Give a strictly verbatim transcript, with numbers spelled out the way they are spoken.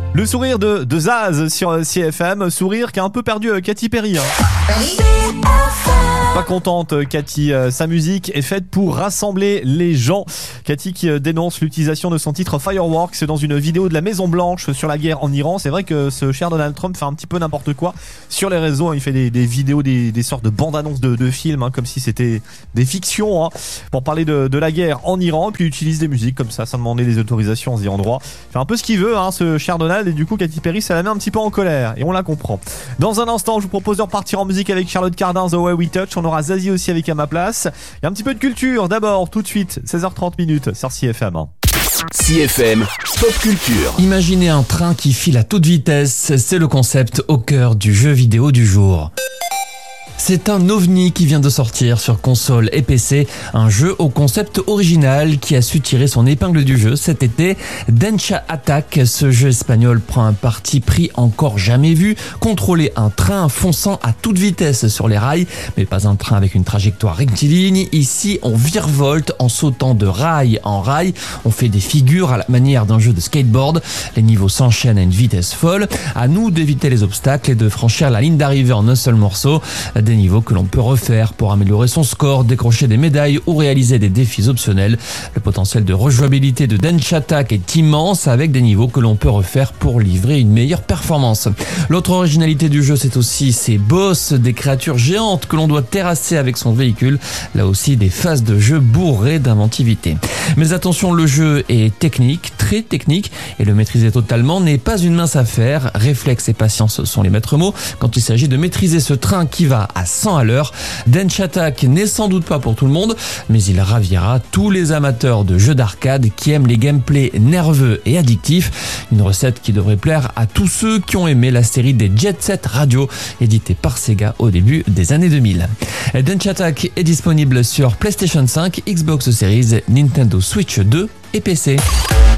Le sourire de, de Zaz sur C F M, sourire qui a un peu perdu Katy Perry. Hein. Pas contente Katy, sa musique est faite pour rassembler les gens. Katy qui dénonce l'utilisation de son titre Fireworks dans une vidéo de la Maison Blanche sur la guerre en Iran. C'est vrai que ce cher Donald Trump fait un petit peu n'importe quoi sur les réseaux. Il fait des, des vidéos, des, des sortes de bandes-annonces de, de films, hein, comme si c'était des fictions, hein, pour parler de, de la guerre en Iran. Puis il utilise des musiques comme ça, sans demander des autorisations, en se dit en droit. Il fait un peu ce qu'il veut, hein, ce cher Donald. Et du coup Katy Perry, ça la met un petit peu en colère. Et on la comprend. Dans un instant, je vous propose de repartir en musique avec Charlotte Cardin, The Way We Touch. On aura Zazie aussi avec À ma place. Il y a un petit peu de culture. D'abord, tout de suite, seize heures trente minutes sur C F M. C F M, Pop Culture. Imaginez un train qui file à toute vitesse, c'est le concept au cœur du jeu vidéo du jour. C'est un ovni qui vient de sortir sur console et P C, un jeu au concept original qui a su tirer son épingle du jeu cet été. Densha Attack, ce jeu espagnol prend un parti pris encore jamais vu, contrôler un train fonçant à toute vitesse sur les rails, mais pas un train avec une trajectoire rectiligne. Ici, on virevolte en sautant de rail en rail, on fait des figures à la manière d'un jeu de skateboard. Les niveaux s'enchaînent à une vitesse folle. À nous d'éviter les obstacles et de franchir la ligne d'arrivée en un seul morceau. Des niveaux que l'on peut refaire pour améliorer son score, décrocher des médailles ou réaliser des défis optionnels. Le potentiel de rejouabilité de Densha Attack est immense avec des niveaux que l'on peut refaire pour livrer une meilleure performance. L'autre originalité du jeu, c'est aussi ses boss, des créatures géantes que l'on doit terrasser avec son véhicule. Là aussi, des phases de jeu bourrées d'inventivité. Mais attention, le jeu est technique, très technique, et le maîtriser totalement n'est pas une mince affaire. Réflexe et patience sont les maîtres mots quand il s'agit de maîtriser ce train qui va à cent à l'heure. Densha Attack n'est sans doute pas pour tout le monde, mais il ravira tous les amateurs de jeux d'arcade qui aiment les gameplays nerveux et addictifs. Une recette qui devrait plaire à tous ceux qui ont aimé la série des Jet Set Radio, éditée par Sega au début des années deux mille. Densha Attack est disponible sur PlayStation cinq, Xbox Series, Nintendo Switch deux et P C.